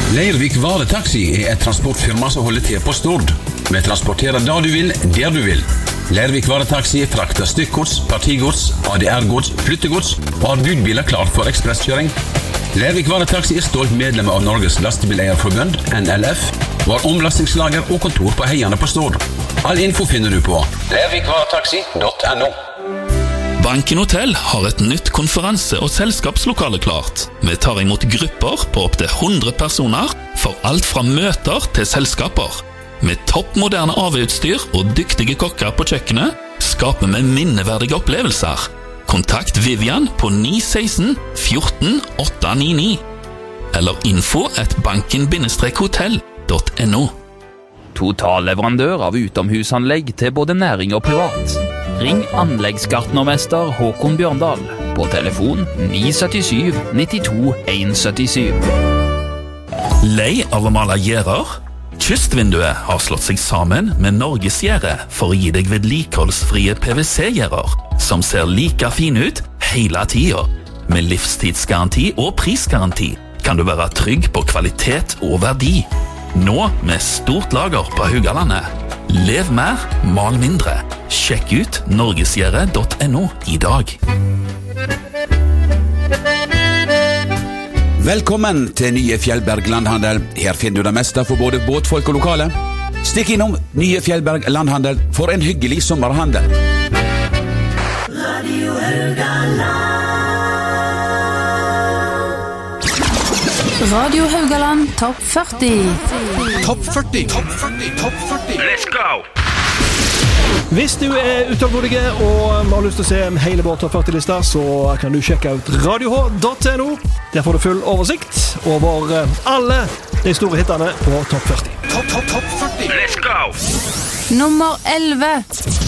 Leirvik Varetaxi et transportfirma som holder til på Stord. Vi transporterer da du vil, der du vil. Leirvik Varetaxi frakter stykkgods, partigods, ADR-gods, flyttegods og har budbiler klart for ekspresskjøring. Leirvik Varetaxi stolt medlem av Norges Lastebileierforbund, NLF, var omlastingslager og kontor på Heiane på Stord. All info finner du på leirvikvaretaxi.no. Banken Hotel har et nytt konferanse- og selskapslokale klart. Vi tar imot grupper på opp til 100 personer for alt fra møter til selskaper. Med toppmoderne AV-utstyr og dyktige kokker på kjøkkenet skaper vi minneverdige opplevelser. Kontakt Vivian på 916 14 899 eller info@banken-hotel.no. Totalleverandør av utomhusanlegg til både næring og privat. Ring anleggsgartnermester Håkon Bjørndal på telefon 977 92 177. Lei av å male gjerder? Kystvinduet har slått seg sammen med Norgesgjerde for å gi deg vedlikeholdsfrie PVC-gjerder som ser like fin ut hele tida. Med livstidsgaranti og prisgaranti kan du være trygg på kvalitet og verdi. Nå med stort lager på Haugalandet. Lev mer, mal mindre. Sjekk ut norgesgjerde.no i dag. Velkommen til nye Fjellberg Landhandel. Her finner du det meste for både båtfolk og lokale. Stikk innom nye Fjellberg Landhandel for en hyggelig sommerhandel. Radio Haugaland. Radio Haugaland Topp 40. Topp 40. Topp 40. Topp 40. Let's go! Hvis du utålmodig og har lyst til å se hele vår Topp 40-lista, så kan du sjekke ut radioh.no. Der får du full oversikt over alle de store hittene på Topp 40. Topp 40. Let's go! Nummer 11.